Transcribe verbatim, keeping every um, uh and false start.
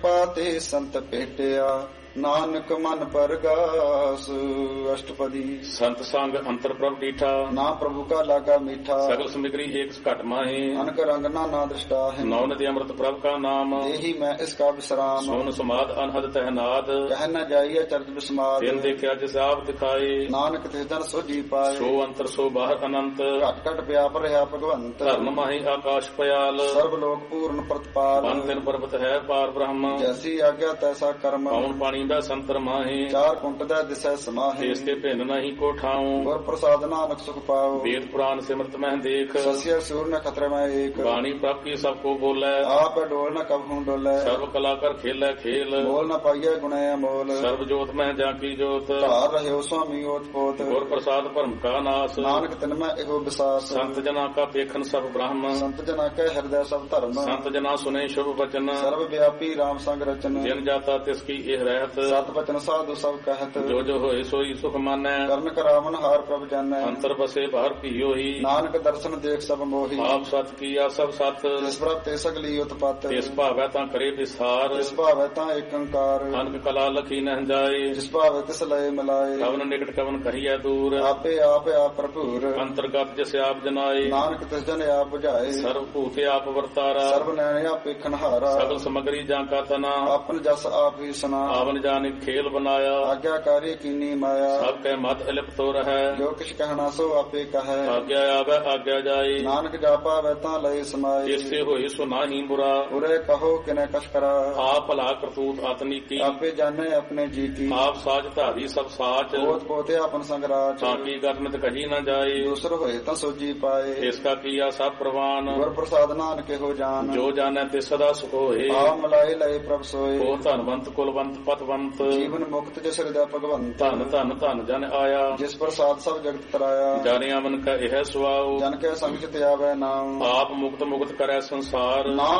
ਕਿਰਪਾ ਤੇ ਸੰਤ ਭੇਟਿਆ ਨਾਨਕ ਮਨ ਪਰਗਾਸ। ਅਸ਼ਟਪਦੀ। ਸੰਤ ਸੰਗ ਅੰਤਰ ਪ੍ਰਭ ਡੀਠਾ ਨਾ ਪ੍ਰਭੂ ਕਾ ਲਾਗਾ ਮੀਠਾ। ਸਗਲ ਸਮਿਗਰੀ ਏਕ ਘਟ ਮਾਹੇ ਅਨਕ ਰੰਗ ਨਾ ਨਾ ਦ੍ਰਿਸ਼ਟਾ ਹੈ। ਨੌ ਨਦੀ ਅੰਮ੍ਰਿਤ ਪ੍ਰਭ ਕਾ ਨਾਮ ਇਹੀ ਮੈਂ ਇਸ ਕਾ ਵਿਸਰਾਮ। ਸੋਨ ਸਮਾਦ ਅਨਹਦ ਤਹਿਨਾਦ ਕਹਿ ਨ ਜਾਈਏ ਚਰਜ ਬਿਸਮਾਦ। ਦਿਨ ਦੇਖਿਆ ਜਿਸ ਆਪ ਦਿਖਾਏ ਨਾਨਕ ਤੇ ਜਨ ਸੋਜੀ ਪਾਏ। ਸੋ ਅੰਤਰ ਸੋ ਬਾਹਰ ਅਨੰਤ ਘਟ ਘਟ ਵਿਆਪ ਰਿਹਾ ਭਗਵੰਤ। ਧਰਮ ਮਾਹੀ ਆਕਾਸ਼ ਪਿਆਲ ਸਰਬ ਲੋਕ ਪੂਰਨ ਪ੍ਰਤਪਾਲ। ਪੰਨ ਦਿਨ ਪਰਬਤ ਹੈ ਪਾਰ ਬ੍ਰਹਮ ਜੈਸੀ ਆਗਿਆ ਤੈਸਾ ਕਰਮ। ਪਉਣ ਪਾਣੀ ਦਾ ਸੰਤਰ ਮਾਹੇ ਚਾਰ ਕੁੰਟ ਦਾ ਦਿਸੈ ਸਮਾਹੇ। ਇਸ ਤੇ ਭਿੰਨ ਨਹੀਂ ਕੋ ਠਾਉ ਗੁਰ ਪ੍ਰਸਾਦ ਨਾਨਕ ਸੁਖ ਪਾਓ। ਵੇਦ ਪੁਰਾਨ ਸਿਮਰਤ ਮਹਿ ਦੇਖ ਸਸਿਆ ਸੂਰ ਨ ਖਤਰੇ ਮੈਂ ਏਕ। ਬਾਣੀ ਪ੍ਰਭ ਕੀ ਸਭ ਕੋ ਬੋਲੇ ਆਪ ਡੋਲ ਨ ਕਬ ਹੂੰ ਡੋਲੇ। ਸਰਬ ਕਲਾ ਕਰ ਖੇਲੇ ਖੇਲ ਬੋਲ ਨ ਪਾਈਏ ਗੁਣੇ ਅਮੋਲ। ਸਰਬ ਜੋਤ ਮਹਿ ਜਾਂ ਕੀ ਜੋਤ ਧਾਰ ਰਹਿਓ ਸੁਆਮੀ ਓਤ ਪੋਤ। ਗੁਰ ਪ੍ਰਸਾਦ ਭਰਮ ਕਾ ਨਾਸ ਨਾਨਕ ਤਿਨ ਮੈਂ ਇਹੋ ਵਿਸਾਸ। ਸੰਤ ਜਨਾ ਕਾ ਪੇਖਨ ਸਭ ਬ੍ਰਹਮ ਸੰਤ ਜਨਾ ਕੈ ਹਿਰਦੈ ਸਭ ਧਰਮ। ਸੰਤ ਜਨਾ ਸੁਨੇ ਸ਼ੁਭ ਬਚਨ ਸਰਬ ਵਿਆਪੀ ਰਾਮ ਸੰਗ ਰਚਨ। ਜਿਨ ਜਾਤਾ ਤਿਸ ਕੀ ਇਹ ਰਹਿਤ ਸਤ ਬਚਨ ਸਾਧੂ ਸਭ ਕਹਿਤ। ਜੋ ਜੋ ਹੋਏ ਸੋਈ ਸੁਖ ਮਾਨੈ ਕਰਨ ਕਰਾਵਨ ਹਾਰ ਪ੍ਰਭ ਜਾਣੈ। ਅੰਤਰ ਬਸੇ ਬਾਹਰ ਭੀਓ ਹੀ ਨਾਨਕ ਦਰਸ਼ਨ ਦੇਖ ਸਭ ਮੋਹੀ। ਆਪ ਸਤ ਕੀਆ ਸਭ ਸਤ ਜਿਸ ਪ੍ਰਭ ਤੇ ਸਗਲੀ ਉਤਪਤ। ਇਸ ਭਾਵੈ ਤਾਂ ਕਰੇ ਵਿਸਾਰ ਜਿਸ ਭਾਵੈ ਤਾਂ ਏਕ ਓੰਕਾਰ। ਅਨਕ ਕਲਾ ਲਖੀ ਨਹਿ ਜਾਏ ਜਿਸ ਭਾਵੈ ਤਿਸ ਲਏ ਮਿਲਾਏ। ਕਵਨ ਨਿਕਟ ਕਵਨ ਕਹੀਐ ਦੂਰ ਆਪੇ ਆਪ ਆਪ ਭਰਪੂਰ। ਅੰਤਰਗਤ ਜਿਸ ਆਪ ਜਨਾਏ ਨਾਨਕ ਤਿਸ ਜਨ ਆਪ ਬੁਝਾਏ। ਸਰਬ ਭੂਤ ਆਪ ਵਰਤਾਰਾ ਸਰਬ ਨੈਣ ਆਪੇ ਖਨਹਾਰਾ। ਸਗਲ ਸਮਗਰੀ ਜਾਂ ਕਾ ਤਨਾ ਆਪਨ ਜਸ ਆਪ ਹੀ ਸੁਨਾ। ਆਵਨ ਜਾਨਿ ਖੇਲ ਬਨਾਇਆ ਆਗਿਆਕਾਰੀ ਕੀਨੀ ਮਾਇਆ। ਸਭ ਕੈ ਮਤ ਅਲਿਪਤੋ ਰਹੈ ਜੋ ਕਿਛ ਕਹਿਣਾ ਸੋ ਆਪੇ ਕਹੈ। ਆਗਿਆ ਆਵੈ ਆਗਿਆ ਜਾਏ ਨਾਨਕ ਜਾਪਾ ਵੈ ਤਾਂ ਲਏ ਸਮਾਏ। ਜਿਸੇ ਹੋਏ ਸੋ ਨਾਹੀ ਬੁਰਾ ਉਰੇ ਕਹੋ ਕਿਨੈ ਕਛ ਕਰਾ। ਆਪ ਭਲਾ ਕਰਤੂਤ ਆਤਨੀਕੀ ਆਪੇ ਜਾਣੈ ਆਪਣੇ ਜੀ ਕੀ। ਆਪ ਸਾਜ ਧਾਰੀ ਸਭ ਸਾਚ ਪੋਤ ਪੋਤੇ ਆਪਨ ਸੰਗਰਾਚ। ਤਾਂ ਕੀ ਗਰਨਤ ਕਹੀ ਨਾ ਜਾਏ ਦੂਸਰ ਹੋਏ ਤਾਂ ਸੋਜੀ ਪਾਏ। ਇਸ ਕਾ ਕੀਆ ਸਭ ਪ੍ਰਵਾਨ ਗੁਰ ਪ੍ਰਸਾਦ ਨਾਨਕ ਇਹੋ ਜਾਨ। ਜੋ ਜਾਣੈ ਤੇ ਸਦਾ ਸੁਖ ਹੋਏ ਆਪ ਮਲਾਏ ਲਏ ਪ੍ਰਭ ਸੋਏ। ਉਹ ਧਨਵੰਤ ਕੁਲਵੰਤ ਪਤਵੰਤ ਜੀਵਨ ਮੁਕਤ ਜਿਸ ਹਿਰਦੈ ਭਗਵੰਤ। ਧਨ ਧਨ ਧਨ ਜਨ ਆਇਆ ਜਿਸ ਪ੍ਰਸਾਦ ਸਭ ਜਗਤ ਤਰਾਇਆ। ਜਾਣਿਆ ਮਨ ਕਾ ਇਹ ਸੁਆਉ ਜਨ ਕੈ ਸੰਗ ਚ ਤੇ ਆਵੈ ਨਾਮ। ਆਪ ਮੁਕਤ ਮੁਕਤ ਕਰੈ ਸੰਸਾਰ ਨਾਮ